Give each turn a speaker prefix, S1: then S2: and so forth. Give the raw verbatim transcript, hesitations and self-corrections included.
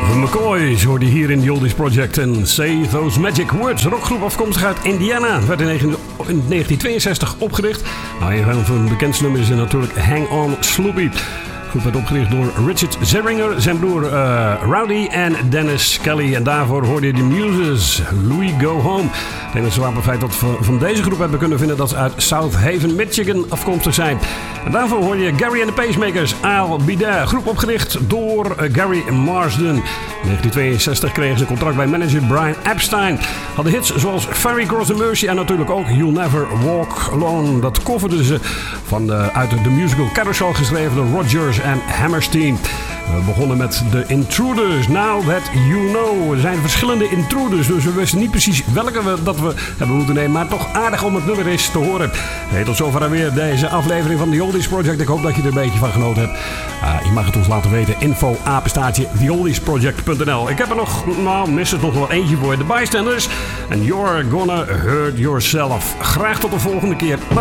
S1: McCoys hoorde hier in The Oldies Project en Say Those Magic Words. Rockgroep afkomstig uit Indiana. Werd in negentien tweeënzestig opgericht. Nou, een van hun bekendste nummers is natuurlijk Hang On Sloopy. De groep werd opgericht door Richard Zeringer, zijn broer uh, Rowdy en Dennis Kelly. En daarvoor hoorde je de Muses, Louis Go Home. Het enige wapenfeit dat we van deze groep hebben kunnen vinden dat ze uit South Haven, Michigan afkomstig zijn. En daarvoor hoor je Gary and the Pacemakers, I'll Be There. Groep opgericht door uh, Gary Marsden. In negentien tweeënzestig kregen ze een contract bij manager Brian Epstein. Hadden hits zoals Ferry Cross the Mercy en natuurlijk ook You'll Never Walk Alone. Dat coverden ze van de, uit de musical Carousel geschreven door Rodgers en Hammerstein. We begonnen met de Intruders, Now That You Know. Er zijn verschillende Intruders, dus we wisten niet precies welke we dat we hebben moeten nemen. Maar toch aardig om het nummer eens te horen. Hey, tot zover weer deze aflevering van The Oldies Project. Ik hoop dat je er een beetje van genoten hebt. Uh, je mag het ons laten weten. Info apenstaartje the oldies project punt n l. Ik heb er nog, nou, mis het nog wel eentje voor. De Bystanders. And You're Gonna Hurt Yourself. Graag tot de volgende keer.